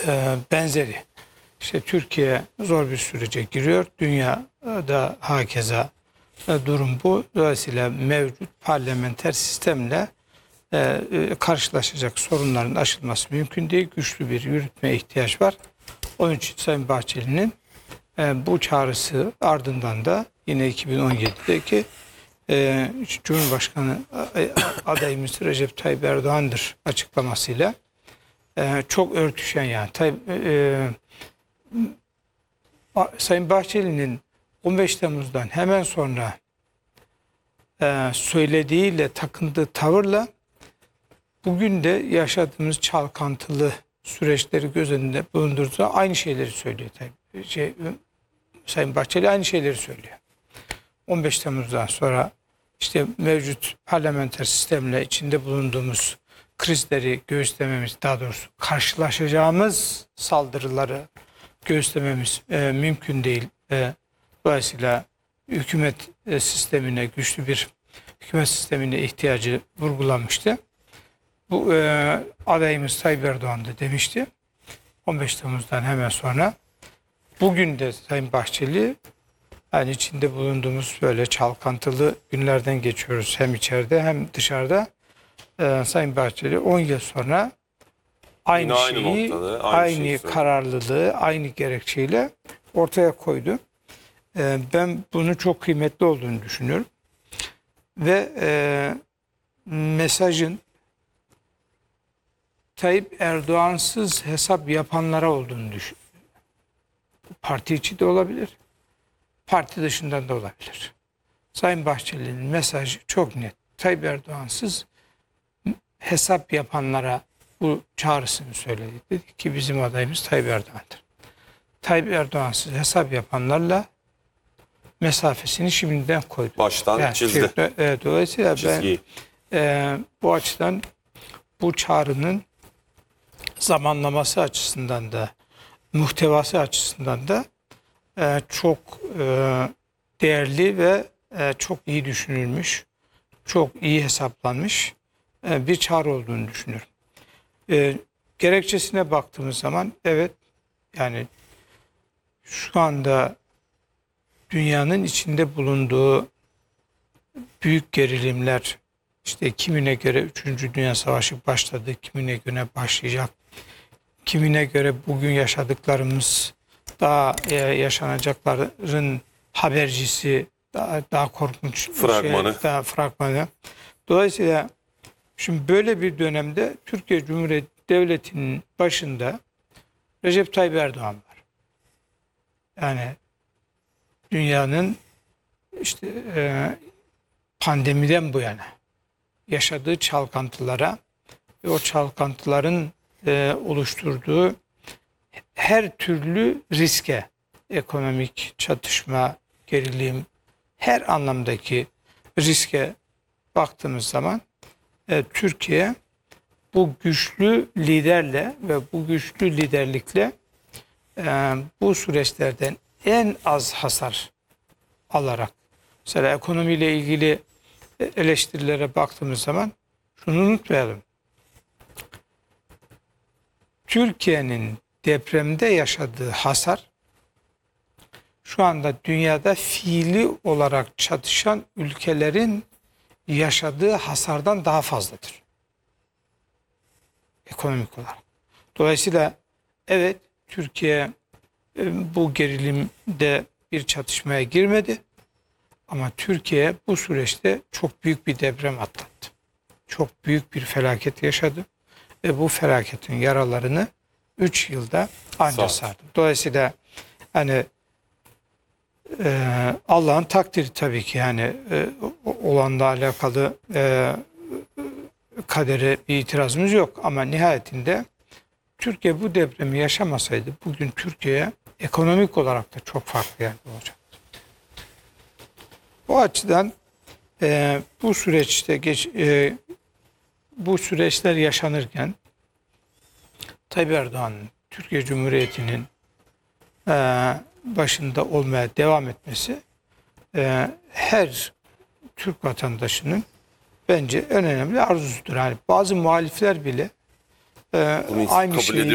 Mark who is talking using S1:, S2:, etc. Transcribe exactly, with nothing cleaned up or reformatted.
S1: e, benzeri. İşte Türkiye zor bir sürece giriyor. Dünyada hakeza e, durum bu. Dolayısıyla mevcut parlamenter sistemle e, e, karşılaşacak sorunların aşılması mümkün değil. Güçlü bir yürütmeye ihtiyaç var. Onun için Sayın Bahçeli'nin e, bu çağrısı ardından da yine iki bin on yedideki e, Cumhurbaşkanı adayımız Recep Tayyip Erdoğan'dır açıklamasıyla e, çok örtüşen yani. Tayyip, e, Sayın Bahçeli'nin on beş Temmuz'dan hemen sonra e, söylediğiyle takındığı tavırla bugün de yaşadığımız çalkantılı süreçleri göz önünde bulundurduğunda aynı şeyleri söylüyor. Tabii. Şey, Sayın Bahçeli aynı şeyleri söylüyor. on beş Temmuz'dan sonra işte mevcut parlamenter sistemle içinde bulunduğumuz krizleri göğüslememiz, daha doğrusu karşılaşacağımız saldırıları göğüslememiz e, mümkün değil. E, dolayısıyla hükümet e, sistemine, güçlü bir hükümet sistemine ihtiyacı vurgulanmıştı. Bu e, adayımız Tayyip Erdoğan da demişti. on beş Temmuz'dan hemen sonra. Bugün de Sayın Bahçeli, yani içinde bulunduğumuz böyle çalkantılı günlerden geçiyoruz hem içeride hem dışarıda. Ee, Sayın Bahçeli on yıl sonra aynı
S2: Yine
S1: şeyi,
S2: aynı noktada, aynı
S1: aynı
S2: şeyi
S1: kararlılığı, aynı gerekçeyle ortaya koydu. Ee, ben bunu çok kıymetli olduğunu düşünüyorum. Ve e, mesajın Tayyip Erdoğan'sız hesap yapanlara olduğunu düşünüyorum. Parti içi de olabilir, parti dışından da olabilir. Sayın Bahçeli'nin mesajı çok net. Tayyip Erdoğan'sız hesap yapanlara bu çağrısını söyledi. Dedi ki bizim adayımız Tayyip Erdoğan'dır. Tayyip Erdoğan'sız hesap yapanlarla mesafesini şimdiden koydu.
S2: Baştan
S1: yani,
S2: çizdi.
S1: Şey, e, dolayısıyla
S2: Çizgiyi.
S1: ben e, bu açıdan bu çağrının zamanlaması açısından da muhtevası açısından da e, çok e, değerli ve e, çok iyi düşünülmüş, çok iyi hesaplanmış e, bir çağrı olduğunu düşünüyorum. E, gerekçesine baktığımız zaman evet, yani şu anda dünyanın içinde bulunduğu büyük gerilimler, işte kimine göre üçüncü Dünya Savaşı başladı, kimine göre başlayacak, kimine göre bugün yaşadıklarımız daha e, yaşanacakların habercisi, daha, daha korkunç
S2: Fragmanı.
S1: Şey, daha fragmanı. Dolayısıyla şimdi böyle bir dönemde Türkiye Cumhuriyeti Devleti'nin başında Recep Tayyip Erdoğan var. Yani dünyanın işte e, pandemiden bu yana yaşadığı çalkantılara ve o çalkantıların e, oluşturduğu her türlü riske, ekonomik çatışma, gerilim, her anlamdaki riske baktığımız zaman e, Türkiye bu güçlü liderle ve bu güçlü liderlikle e, bu süreçlerden en az hasar alarak, mesela ekonomiyle ilgili eleştirilere baktığımız zaman şunu unutmayalım. Türkiye'nin depremde yaşadığı hasar şu anda dünyada fiili olarak çatışan ülkelerin yaşadığı hasardan daha fazladır. Ekonomik olarak. Dolayısıyla evet, Türkiye bu gerilimde bir çatışmaya girmedi. Ama Türkiye bu süreçte çok büyük bir deprem atlattı. Çok büyük bir felaket yaşadı. Ve bu felaketin yaralarını üç yılda anca sardı. Dolayısıyla hani e, Allah'ın takdiri tabii ki, yani e, olanla alakalı e, kadere bir itirazımız yok. Ama nihayetinde Türkiye bu depremi yaşamasaydı bugün Türkiye ekonomik olarak da çok farklı yerde olacaktı. O açıdan e, bu süreçte geç, e, bu süreçler yaşanırken Tayyip Erdoğan'ın Türkiye Cumhuriyeti'nin e, başında olmaya devam etmesi e, her Türk vatandaşının bence en önemli arzusudur. Yani bazı muhalifler bile e, aynı şeyi